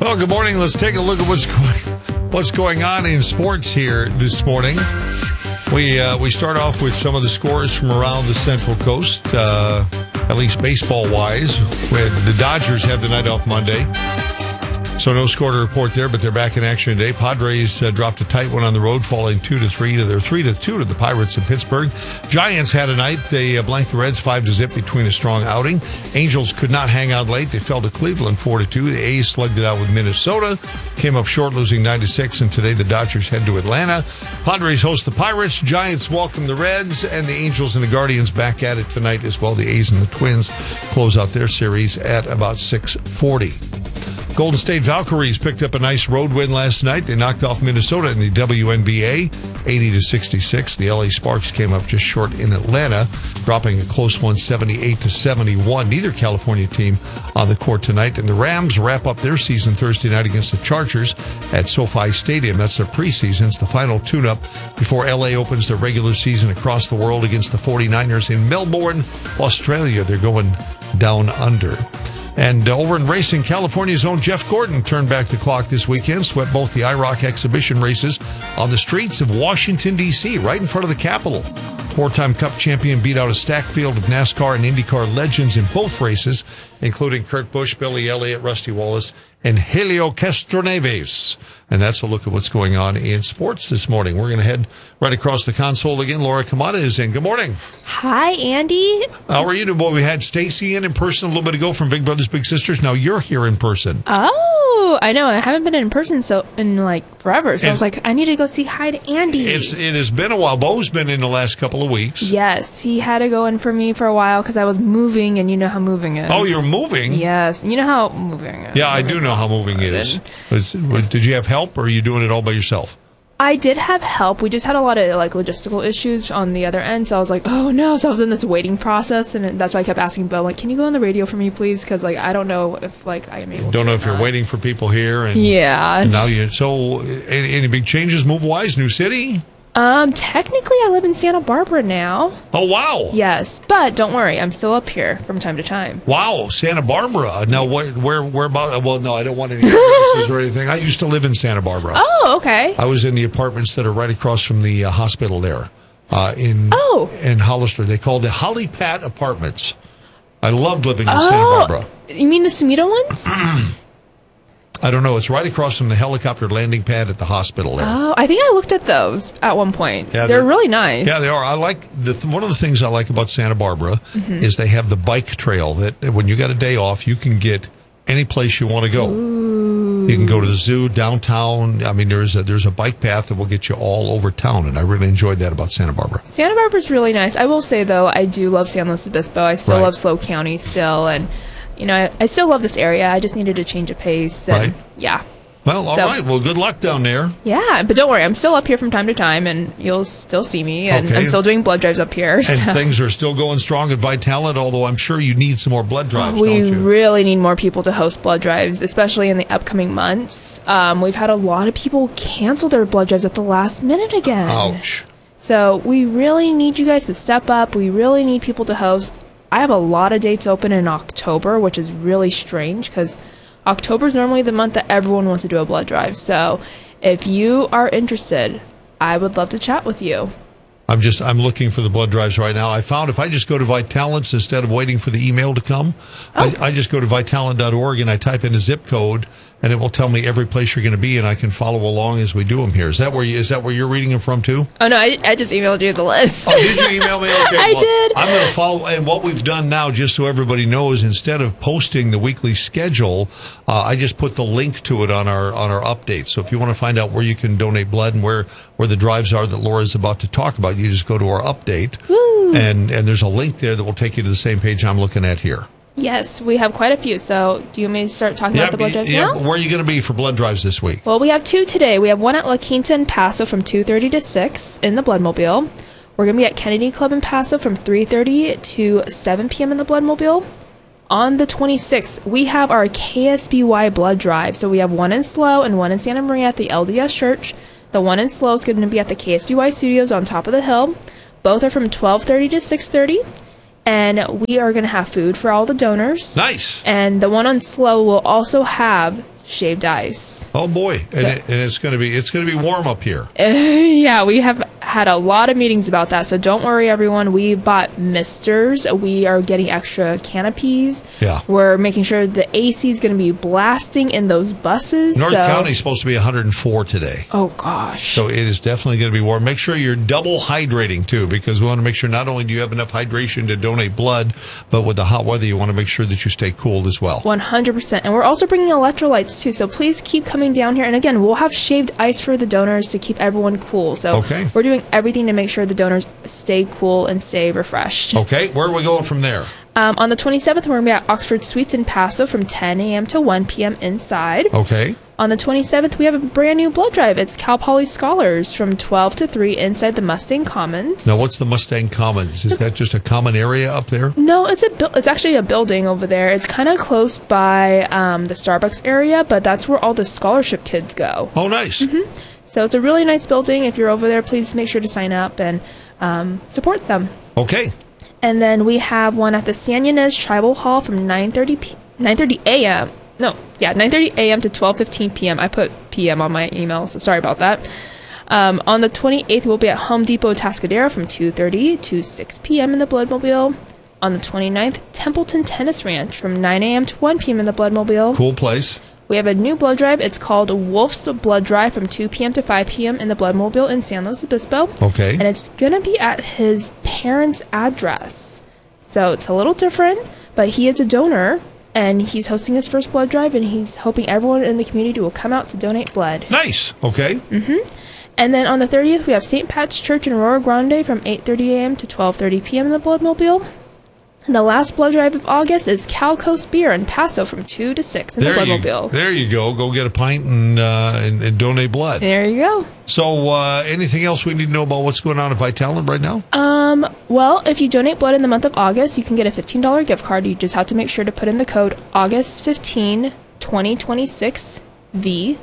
Well, good morning. Let's take a look at what's going on in sports here this morning. We start off with some of the scores from around the Central Coast, at least baseball-wise. The Dodgers had the night off Monday, so no score to report there, but they're back in action today. Padres dropped a tight one on the road, falling 2-3 to their 3-2 to the Pirates in Pittsburgh. Giants had a night. They blanked the Reds 5-0 between a strong outing. Angels could not hang out late. They fell to Cleveland 4-2. The A's slugged it out with Minnesota, came up short, losing 9-6, and today the Dodgers head to Atlanta. Padres host the Pirates. Giants welcome the Reds, and the Angels and the Guardians back at it tonight as well. The A's and the Twins close out their series at about 6:40. Golden State Valkyries picked up a nice road win last night. They knocked off Minnesota in the WNBA, 80-66. The LA Sparks came up just short in Atlanta, dropping a close one, 78-71. Neither California team on the court tonight. And the Rams wrap up their season Thursday night against the Chargers at SoFi Stadium. That's their preseason. It's the final tune-up before LA opens their regular season across the world against the 49ers in Melbourne, Australia. They're going down under. And over in racing, California's own Jeff Gordon turned back the clock this weekend, swept both the IROC exhibition races on the streets of Washington, D.C., right in front of the Capitol. Four-time Cup champion beat out a stacked field of NASCAR and IndyCar legends in both races, including Kurt Busch, Billy Elliott, Rusty Wallace, and Helio Castroneves. And that's a look at what's going on in sports this morning. We're going to head right across the console again. Laura Kamada is in. Good morning. Hi, Andy. How are you doing? Boy, we had Stacy in person a little bit ago from Big Brothers Big Sisters. Now you're here in person. Oh, I know. I haven't been in person in forever. So I was like, I need to go see hi to Andy. It has been a while. Bo's been in the last couple of weeks. Yes, he had to go in for me for a while because I was moving, and you know how moving is. Oh, you're moving? Yes, you know how moving is. Yeah, I do know how moving is. Did you have help, or are you doing it all by yourself? I did have help. We just had a lot of logistical issues on the other end, so I was like, oh no. So I was in this waiting process, and that's why I kept asking Bo, can you go on the radio for me, please? Because I don't know if I am able to. Don't know if you're waiting for people here. And yeah. And now so any big changes move-wise? New city? Technically I live in Santa Barbara now. Oh, wow. Yes, but don't worry, I'm still up here from time to time. Wow, Santa Barbara. Now, where about? Well, no, I don't want any addresses or anything. I used to live in Santa Barbara. Oh, okay. I was in the apartments that are right across from the hospital there in Hollister. They called it Holly Pat Apartments. I loved living in Santa Barbara. You mean the Sumida ones? I don't know. It's right across from the helicopter landing pad at the hospital there. Oh, I think I looked at those at one point. Yeah, they're really nice. Yeah, they are. I like one of the things I like about Santa Barbara is they have the bike trail that when you got a day off, you can get any place you want to go. Ooh. You can go to the zoo, downtown. I mean, there's a bike path that will get you all over town, and I really enjoyed that about Santa Barbara. Santa Barbara's really nice. I will say, though, I do love San Luis Obispo. I still love SLO County still, and I still love this area. I just needed to change a pace. And, right. Yeah. Well, all right. Well, good luck down there. Yeah, but don't worry. I'm still up here from time to time, and you'll still see me. And I'm still doing blood drives up here. So. And things are still going strong at Vitalant, although I'm sure you need some more blood drives, don't you? We really need more people to host blood drives, especially in the upcoming months. We've had a lot of people cancel their blood drives at the last minute again. Ouch. So we really need you guys to step up. We really need people to host. I have a lot of dates open in October, which is really strange because October is normally the month that everyone wants to do a blood drive. So if you are interested, I would love to chat with you. I'm looking for the blood drives right now. I found if I just go to Vitalant instead of waiting for the email to come, I just go to Vitalant.org and I type in a zip code, and it will tell me every place you're going to be, and I can follow along as we do them here. Is that where you're reading them from too? Oh no, I just emailed you the list. Oh, did you email me? Okay, I did. I'm going to follow. And what we've done now, just so everybody knows, instead of posting the weekly schedule, I just put the link to it on our update. So if you want to find out where you can donate blood and where the drives are that Laura's about to talk about, you just go to our update, and there's a link there that will take you to the same page I'm looking at here. Yes, we have quite a few. So do you want me to start talking about the blood drives now? Where are you going to be for blood drives this week? Well, we have two today. We have one at La Quinta in Paso from 2:30 to 6 in the Bloodmobile. We're going to be at Kennedy Club in Paso from 3:30 to 7 p.m. in the Bloodmobile. On the 26th, we have our KSBY blood drive. So we have one in SLO and one in Santa Maria at the LDS Church. The one in SLO is going to be at the KSBY Studios on top of the hill. Both are from 12:30 to 6:30. And we are going to have food for all the donors. Nice. And the one on SLO will also have shaved ice. Oh boy, and it's going to be warm up here. Yeah, we have had a lot of meetings about that, so don't worry, everyone. We bought misters. We are getting extra canopies. Yeah. We're making sure the AC is going to be blasting in those buses. North County is supposed to be 104 today. Oh, gosh. So it is definitely going to be warm. Make sure you're double hydrating, too, because we want to make sure not only do you have enough hydration to donate blood, but with the hot weather, you want to make sure that you stay cool as well. 100%. And we're also bringing electrolytes, too, so please keep coming down here. And again, we'll have shaved ice for the donors to keep everyone cool. So we're doing everything to make sure the donors stay cool and stay refreshed. Okay, where are we going from there? On the 27th, we're going to be at Oxford Suites in Paso from 10 a.m. to 1 p.m. inside. Okay. On the 27th, we have a brand new blood drive. It's Cal Poly Scholars from 12 to 3 inside the Mustang Commons. Now, what's the Mustang Commons? Is that just a common area up there? No, it's actually a building over there. It's kind of close by the Starbucks area, but that's where all the scholarship kids go. Oh, nice. Mm-hmm. So it's a really nice building. If you're over there, please make sure to sign up and support them. Okay. And then we have one at the San Ynez Tribal Hall from 9:30 a.m. No, yeah, 9:30 a.m. to 12:15 p.m. I put p.m. on my email, so sorry about that. On the 28th, we'll be at Home Depot Tascadero from 2:30 to 6 p.m. in the Bloodmobile. On the 29th, Templeton Tennis Ranch from 9 a.m. to 1 p.m. in the Bloodmobile. Cool place. We have a new blood drive. It's called Wolf's Blood Drive from 2 p.m. to 5 p.m. in the Bloodmobile in San Luis Obispo. Okay. And it's going to be at his parents' address. So it's a little different, but he is a donor, and he's hosting his first blood drive, and he's hoping everyone in the community will come out to donate blood. Nice. Okay. Mm-hmm. And then on the 30th, we have St. Pat's Church in Rio Grande from 8:30 a.m. to 12:30 p.m. in the Bloodmobile. And the last blood drive of August is Cal Coast Beer in Paso from 2 to 6 in the Bloodmobile. There you go. Go get a pint and donate blood. There you go. So anything else we need to know about what's going on at Vitalant right now? Well, if you donate blood in the month of August, you can get a $15 gift card. You just have to make sure to put in the code August15 2026V.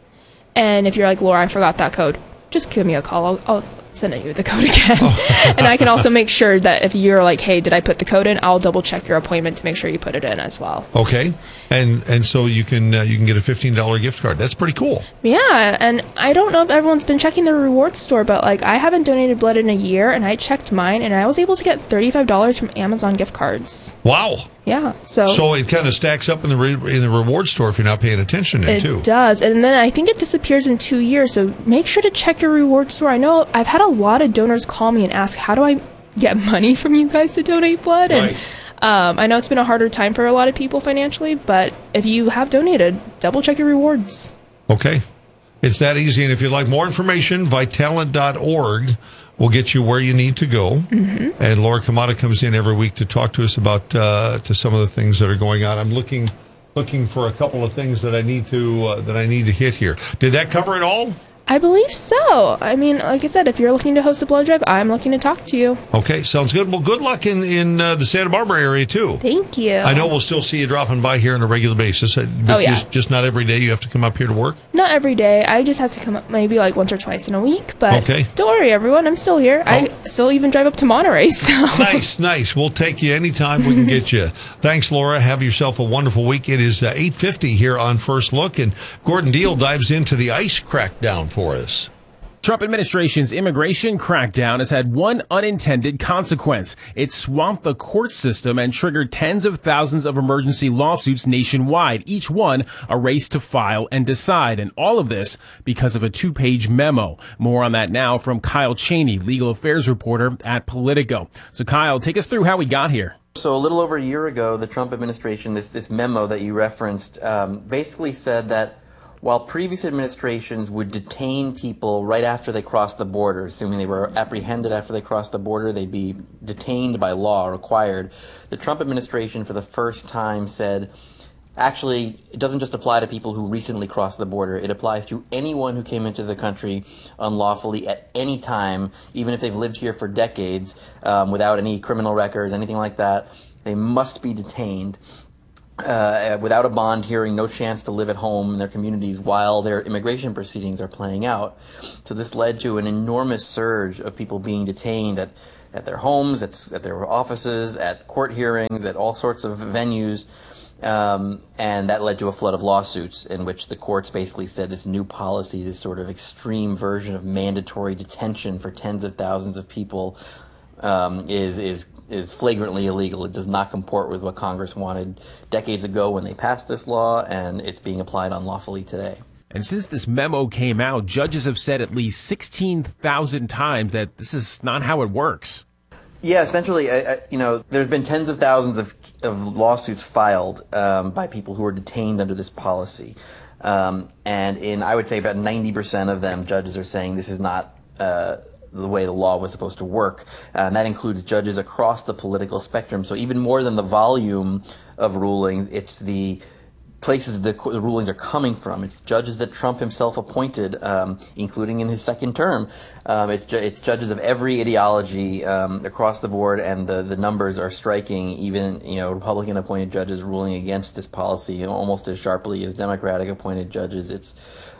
And if you're like, Laura, I forgot that code, just give me a call. I'll send you the code again. And I can also make sure that if you're like, hey, did I put the code in? I'll double check your appointment to make sure you put it in as well. Okay. And so you can get a $15 gift card. That's pretty cool. Yeah, and I don't know if everyone's been checking the rewards store, but like I haven't donated blood in a year, and I checked mine, and I was able to get $35 from Amazon gift cards. Wow. Yeah, so it kind of stacks up in the reward store if you're not paying attention too. It does, and then I think it disappears in 2 years. So make sure to check your reward store. I know I've had a lot of donors call me and ask, how do I get money from you guys to donate blood? Right. And I know it's been a harder time for a lot of people financially, but if you have donated, double check your rewards. Okay, it's that easy. And if you'd like more information, Vitalant.org will get you where you need to go. Mm-hmm. And Laura Kamada comes in every week to talk to us about to some of the things that are going on. I'm looking for a couple of things that I need to hit here. Did that cover it all? I believe so. I mean, like I said, if you're looking to host a blood drive, I'm looking to talk to you. Okay, sounds good. Well, good luck in the Santa Barbara area, too. Thank you. I know we'll still see you dropping by here on a regular basis. But just not every day you have to come up here to work? Not every day. I just have to come up maybe like once or twice in a week. But okay. Don't worry, everyone. I'm still here. I still even drive up to Monterey. So. Nice. We'll take you anytime we can get you. Thanks, Laura. Have yourself a wonderful week. It is 8:50 here on First Look, and Gordon Deal dives into the ICE crackdown for us. Trump administration's immigration crackdown has had one unintended consequence. It swamped the court system and triggered tens of thousands of emergency lawsuits nationwide, each one a race to file and decide. And all of this because of a 2-page memo. More on that now from Kyle Cheney, legal affairs reporter at Politico. So Kyle, take us through how we got here. So a little over a year ago, the Trump administration, this memo that you referenced, basically said that while previous administrations would detain people right after they crossed the border, assuming they were apprehended after they crossed the border, they'd be detained by law, required. The Trump administration, for the first time, said, actually, it doesn't just apply to people who recently crossed the border. It applies to anyone who came into the country unlawfully at any time, even if they've lived here for decades, without any criminal records, anything like that. They must be detained. Without a bond hearing, no chance to live at home in their communities while their immigration proceedings are playing out. So this led to an enormous surge of people being detained at their homes, at their offices, at court hearings, at all sorts of venues. And that led to a flood of lawsuits in which the courts basically said this new policy, this sort of extreme version of mandatory detention for tens of thousands of people, is flagrantly illegal. It does not comport with what Congress wanted decades ago when they passed this law, and it's being applied unlawfully today. And since this memo came out, judges have said at least 16,000 times that this is not how it works. Yeah, essentially, there's been tens of thousands of lawsuits filed by people who are detained under this policy. And I would say about 90% of them, judges are saying this is not the way the law was supposed to work. And that includes judges across the political spectrum. So even more than the volume of rulings, it's the places the rulings are coming from. It's judges that Trump himself appointed, including in his second term. It's judges of every ideology across the board, and the numbers are striking. Even Republican-appointed judges ruling against this policy almost as sharply as Democratic-appointed judges. It's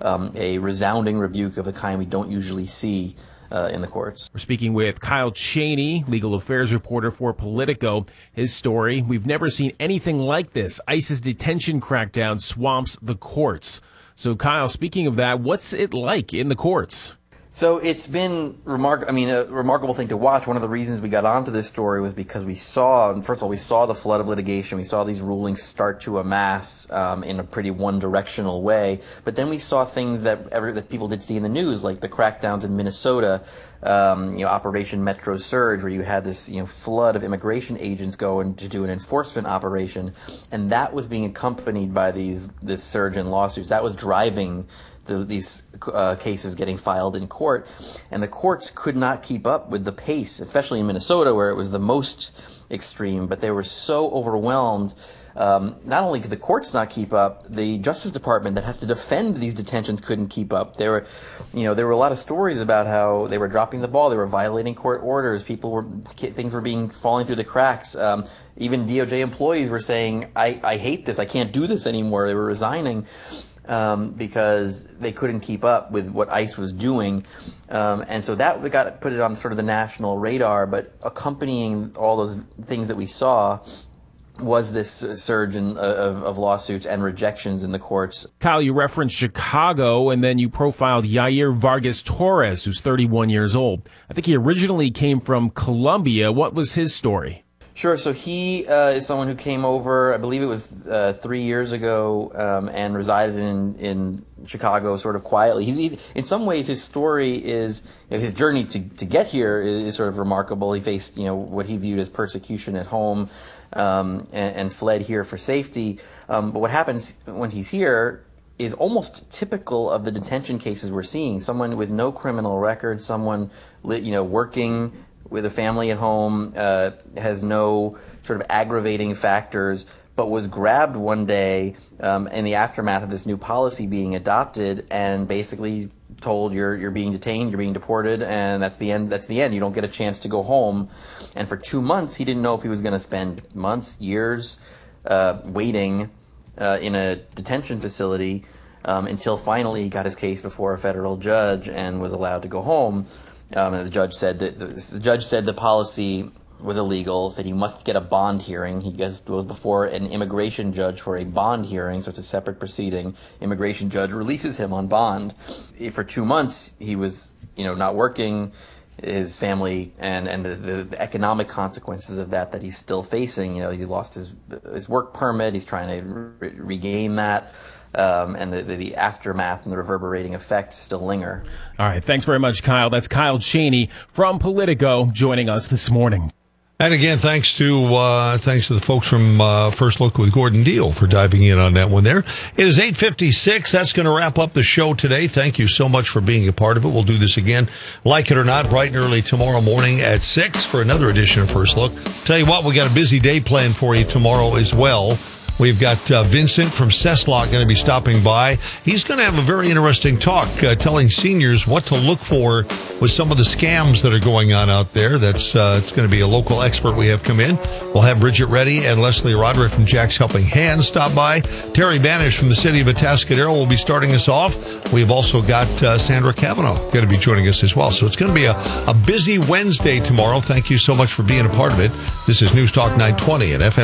a resounding rebuke of the kind we don't usually see in the courts. We're speaking with Kyle Cheney, legal affairs reporter for Politico. His story, we've never seen anything like this. ICE's detention crackdown swamps the courts. So Kyle, speaking of that, what's it like in the courts? So it's been a remarkable thing to watch. One of the reasons we got onto this story was because we saw the flood of litigation. We saw these rulings start to amass in a pretty one-directional way. But then we saw things that people did see in the news, like the crackdowns in Minnesota, Operation Metro Surge, where you had this flood of immigration agents go in to do an enforcement operation, and that was being accompanied by this surge in lawsuits. That was driving these cases getting filed in court, and the courts could not keep up with the pace, especially in Minnesota where it was the most extreme. But they were so overwhelmed. Not only could the courts not keep up, the Justice Department that has to defend these detentions couldn't keep up. There were a lot of stories about how they were dropping the ball. They were violating court orders. Things were falling through the cracks. Even DOJ employees were saying, I hate this. I can't do this anymore. They were resigning. Because they couldn't keep up with what ICE was doing. And so that put it on sort of the national radar. But accompanying all those things that we saw was this surge of lawsuits and rejections in the courts. Kyle, you referenced Chicago, and then you profiled Yair Vargas Torres, who's 31 years old. I think he originally came from Colombia. What was his story? Sure. So he is someone who came over, I believe it was 3 years ago, and resided in Chicago sort of quietly. He in some ways, his story is, his journey to get here is sort of remarkable. He faced, what he viewed as persecution at home, and fled here for safety. But what happens when he's here is almost typical of the detention cases we're seeing. Someone with no criminal record, someone, working with a family at home, has no sort of aggravating factors, but was grabbed one day in the aftermath of this new policy being adopted, and basically told you're being detained, you're being deported, and that's the end. That's the end. You don't get a chance to go home. And for 2 months, he didn't know if he was going to spend months, years, waiting in a detention facility until finally he got his case before a federal judge and was allowed to go home. And the judge said the policy was illegal, said he must get a bond hearing. He goes before an immigration judge for a bond hearing, so it's a separate proceeding. Immigration judge releases him on bond. For 2 months, he was, not working. His family and the economic consequences of that he's still facing. He lost his work permit. He's trying to regain that. And the aftermath and the reverberating effects still linger. All right. Thanks very much, Kyle. That's Kyle Cheney from Politico joining us this morning. And again, thanks to the folks from First Look with Gordon Deal for diving in on that one there. It is 8:56. That's going to wrap up the show today. Thank you so much for being a part of it. We'll do this again, like it or not, bright and early tomorrow morning at 6 for another edition of First Look. Tell you what, we got a busy day planned for you tomorrow as well. We've got Vincent from Cesslock going to be stopping by. He's going to have a very interesting talk telling seniors what to look for with some of the scams that are going on out there. It's going to be a local expert we have come in. We'll have Bridget Reddy and Leslie Roderick from Jack's Helping Hands stop by. Terry Banish from the city of Atascadero will be starting us off. We've also got Sandra Cavanaugh going to be joining us as well. So it's going to be a busy Wednesday tomorrow. Thank you so much for being a part of it. This is News Talk 920 at FM.